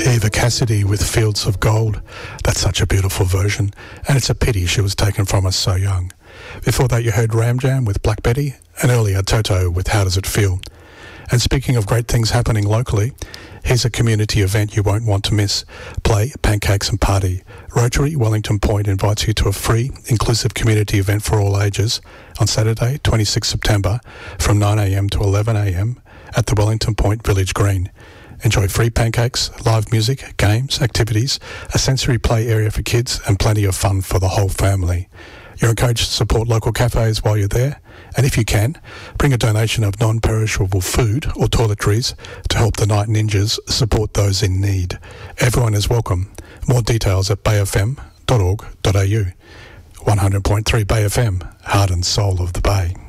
Eva Cassidy with Fields of Gold. That's such a beautiful version, and it's a pity she was taken from us so young. Before that you heard Ram Jam with Black Betty, and earlier Toto with How Does It Feel. And speaking of great things happening locally, here's a community event you won't want to miss. Play, Pancakes and Party. Rotary Wellington Point invites you to a free, inclusive community event for all ages on Saturday, 26 September from 9am to 11am at the Wellington Point Village Green. Enjoy free pancakes, live music, games, activities, a sensory play area for kids and plenty of fun for the whole family. You're encouraged to support local cafes while you're there, and if you can, bring a donation of non-perishable food or toiletries to help the Night Ninjas support those in need. Everyone is welcome. More details at bayfm.org.au. 100.3 Bay FM, heart and soul of the Bay.